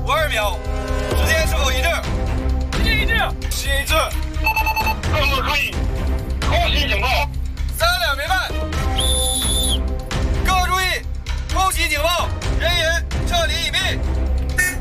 52秒，时间是否一致？ 时间一致。 时间一致。 我靠！